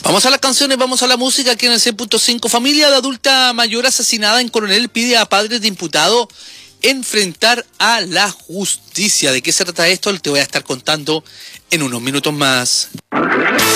Vamos a las canciones, vamos a la música aquí en el 100.5. Familia de adulta mayor asesinada en Coronel pide a padres de imputado enfrentar a la justicia. ¿De qué se trata esto? Te voy a estar contando en unos minutos más.